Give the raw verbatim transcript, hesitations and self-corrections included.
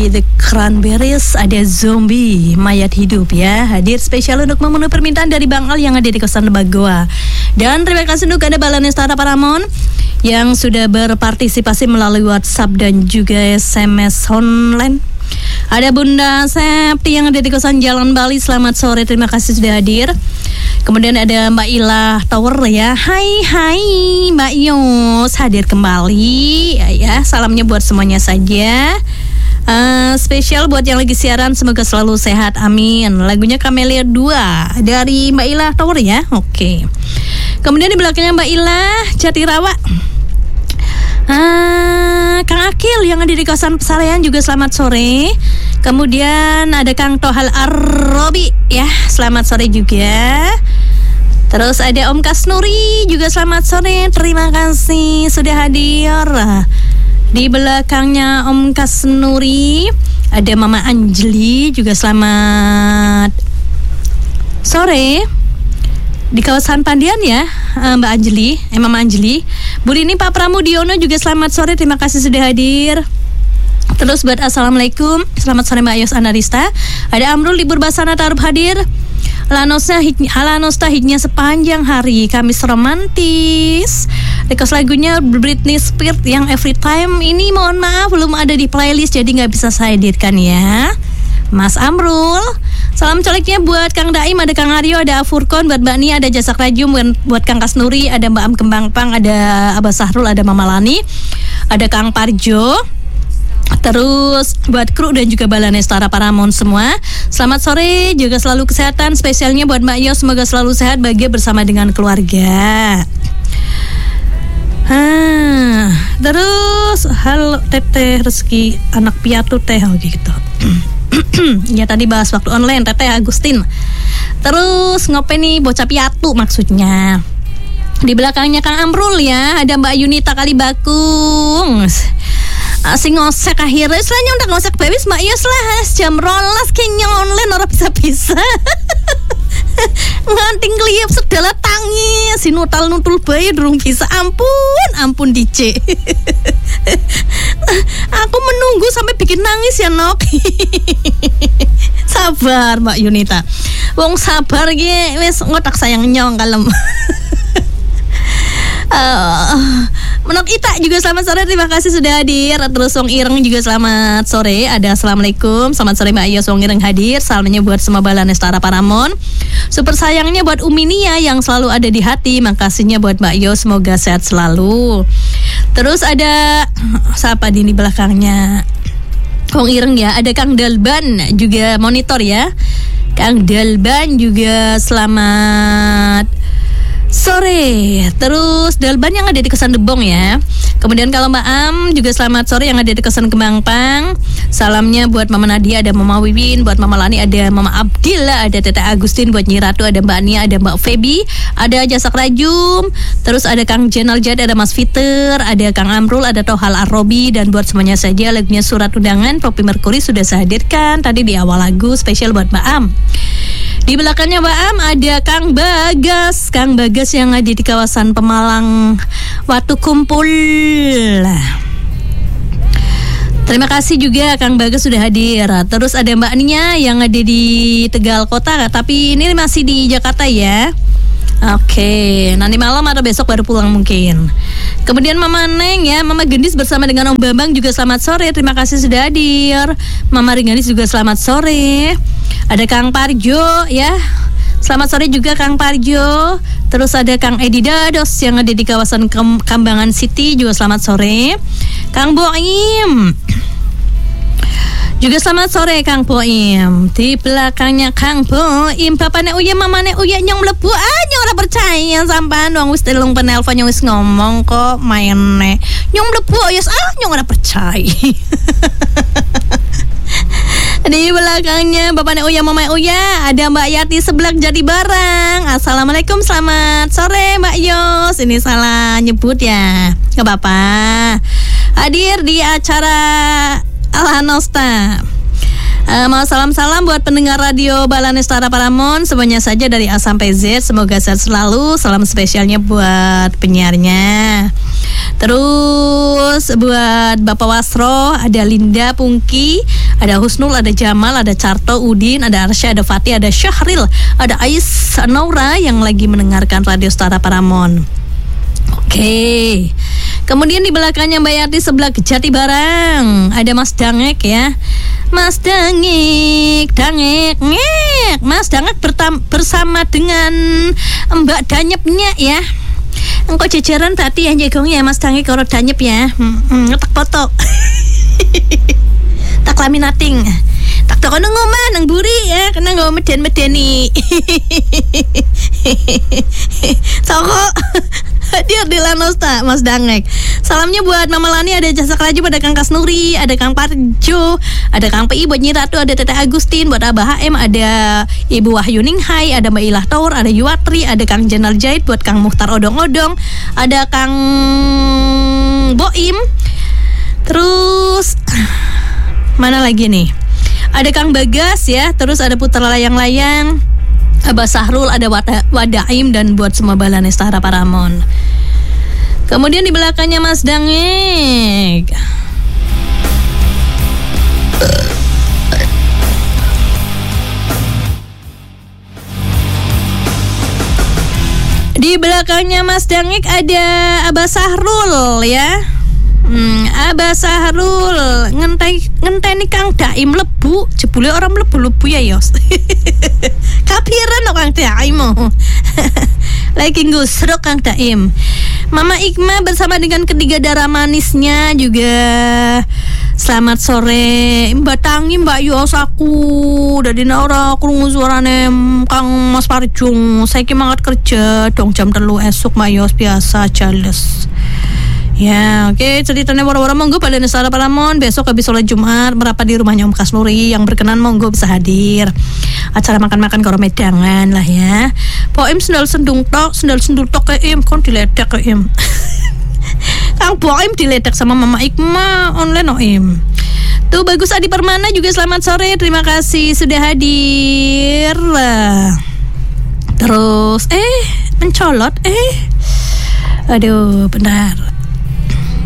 The Cranberries, ada Zombie, mayat hidup ya. Hadir spesial untuk memenuhi permintaan dari Bang Al yang ada di kosan Lebagoa. Dan terima kasih untuk ada Balanestara Paramon yang sudah berpartisipasi melalui WhatsApp dan juga S M S online. Ada Bunda Septi yang ada di kosan Jalan Bali, selamat sore, terima kasih sudah hadir. Kemudian ada Mbak Ilah Tower ya. Hai hai Mbak Yos, hadir kembali ya, ya. Salamnya buat semuanya saja. uh, Spesial buat yang lagi siaran, semoga selalu sehat, amin. Lagunya Camellia dua dari Mbak Ilah Tower ya. Oke. Kemudian di belakangnya Mbak Ilah Jatirawa, Ah, Kang Akil yang ada di kawasan Pesarian juga selamat sore. Kemudian ada Kang Tohal Arrobi ya, selamat sore juga. Terus ada Om Kasnuri juga selamat sore, terima kasih sudah hadir. Di belakangnya Om Kasnuri ada Mama Anjeli juga selamat sore. Di kawasan Pandian ya, Mbak Anjeli, eh Mama Anjeli. Bu Rini, Pak Pramudiono juga selamat sore, terima kasih sudah hadir. Terus buat Assalamualaikum, selamat sore Mbak Yos Anarista. Ada Amrul libur Basana Tarup hadir. Lanosta Halanosta hitnya sepanjang hari, Kamis romantis. Request lagunya Britney Spears yang Every Time ini mohon maaf belum ada di playlist, jadi nggak bisa saya editkan ya, Mas Amrul. Salam coleknya buat Kang Daim, ada Kang Aryo, ada Afurkon, buat Mbak Nia, ada Jasak Rajum, buat Kang Kasnuri, ada Mbak Am Kembang Pang, ada Abah Sahrul, ada Mama Lani, ada Kang Parjo. Terus buat kru dan juga Balanestara Paramon semua, selamat sore, jaga selalu kesehatan. Spesialnya buat Mbak Yos, semoga selalu sehat, bahagia bersama dengan keluarga. Ah, terus halo Teteh Rezeki anak piatu teh oh gitu. Ya tadi bahas waktu online Teteh Agustin. Terus ngope nih bocah piatu maksudnya. Di belakangnya Kang Amrul ya, ada Mbak Yunita Kalibakung. Asing ngosek akhirnya istilahnya udah ngosek bebis Mbak Yos lah, jam rolas kayaknya online orang bisa-bisa. Nganting kliap segala tangis, sinutal nutul bayi durung bisa, ampun ampun D J. Aku menunggu sampai bikin nangis ya Nok. Sabar Mbak Yunita, wong sabar ge wis ngotak sayang nyong kalem. Uh, Menok Ita juga selamat sore, terima kasih sudah hadir. Terus Wong Ireng juga selamat sore, ada Assalamualaikum, selamat sore Mbak Yos. Wong Ireng hadir, salamnya buat semua Balanestara Paramon. Super sayangnya buat Umi Nia yang selalu ada di hati, makasihnya buat Mbak Yos, semoga sehat selalu. Terus ada siapa di ini belakangnya Wong Ireng ya, ada Kang Dalban juga monitor ya. Kang Dalban juga selamat sore. Terus Dalban yang ada di Kesan Debong ya. Kemudian kalau Mbak Am juga selamat sore yang ada di Kesan Kembang Pang. Salamnya buat Mama Nadia, ada Mama Wiwin, buat Mama Lani, ada Mama Abdillah, ada Teteh Agustin, buat Nyi Ratu, ada Mbak Nia, ada Mbak Feby, ada Jasak Rajum. Terus ada Kang Jenal Jad, ada Mas Fiter, ada Kang Amrul, ada Tohal Arrobi, dan buat semuanya saja lagunya Surat Undangan Poppy Mercury sudah saya hadirkan tadi di awal lagu, spesial buat Mbak Am. Di belakangnya Mbak Am ada Kang Bagas, Kang Bagas yang ada di kawasan Pemalang Watu Kumpul. Terima kasih juga Kang Bagas sudah hadir. Terus ada Mbak Nia yang ada di Tegal Kota, tapi ini masih di Jakarta ya. Oke, nanti malam atau besok baru pulang mungkin. Kemudian Mama Neng ya, Mama Gendis bersama dengan Om Bambang juga selamat sore, terima kasih sudah hadir. Mama Ringganis juga selamat sore. Ada Kang Parjo ya, selamat sore juga Kang Parjo. Terus ada Kang Edi Dados yang ada di kawasan Kambangan City juga selamat sore. Kang Boim juga selamat sore Kang Boim. Di belakangnya Kang Boim, Bapak Nek Uya, Mama Nek Uya nyong mlebu aja ora percaya sampean wong wis telung penelpon nyong wis ngomong kok main nek. Nyong mlebu ya ah nyong ora percaya. Di belakangnya Bapak Nek Uya, Mama Uya, ada Mbak Yati Seblak Jadi Barang. Assalamualaikum, selamat sore Mbak Yos. Ini salah nyebut ya, gak apa-apa. Hadir di acara Alhanosta. Uh, mau salam-salam buat pendengar radio Balanestara Paramon semuanya saja dari A sampai Z. Semoga sehat selalu. Salam spesialnya buat penyiarnya. Terus buat Bapak Wasro ada Linda Pungki, ada Husnul, ada Jamal, ada Carto, Udin, ada Arsya, ada Fatih, ada Syahril, ada Ais Naura yang lagi mendengarkan Radio Setara Paramon. Oke. Kemudian di belakangnya Mbak Yati sebelah Jati Barang ada Mas Dangek ya. Mas Dangek, Dangek, ngek. Mas Dangek bertam- bersama dengan Mbak Danyepnya ya. Engkau jajaran tadi ya jagong ya Mas Dangek kalau Danyep ya. Hmm, hmm, tak foto. Tak laminating. Tak tokono ngomah nang buri ya, kena ngomah meden-medeni. Toko hadir di Lanosta Mas Dangek. Salamnya buat Mama Lani, ada Jasa Keraju, ada Kang Kasnuri, ada Kang Parjo, ada Kang P I, buat Nyi Ratu, ada Teteh Agustin, buat Abah H M, ada Ibu Wahyu Ninghai, ada Mbak Ilah Taur, ada Yuwatri, ada Kang Jenal Jahit, buat Kang Muhtar Odong-Odong, ada Kang Boim. Terus mana lagi nih? Ada Kang Bagas ya, terus ada Putra Layang-Layang, Abah Sahrul, ada Wada, Wadaim, dan buat semua balane Setara Paramon. Kemudian di belakangnya Mas Dangek Di belakangnya Mas Dangek ada Abah Sahrul ya. Hmm, Abah Sahrul ngenteni ngenteni Kang Daim lebu, jebule orang mlebu-lebu ya Yos. Kapiran kok Kang Daim. Lagi ngusruk Kang Daim. Mama Ikma bersama dengan ketiga darah manisnya juga selamat sore. Mbak Tangi, Mbak Yos aku dari ora krungu suarane Kang Mas Parjung. Saiki mangkat kerja dong jam telu esuk Mbak Yos biasa jales. Ya, oke, okay. Ceritanya wara-wara monggo pada Setara Paramon. Besok habis sholat Jumat merapat di rumahnya Om Kasnuri. Yang berkenan monggo bisa hadir. Acara makan-makan karo medangan lah ya. Poem sendal sendung tok, sendal sendul tok ke im, kon diledek ke im. Kang Poem diledek sama Mama Ikma online no im. Tuh Bagus Adi Permana juga selamat sore. Terima kasih sudah hadir. Terus eh mencolot eh. Aduh, benar.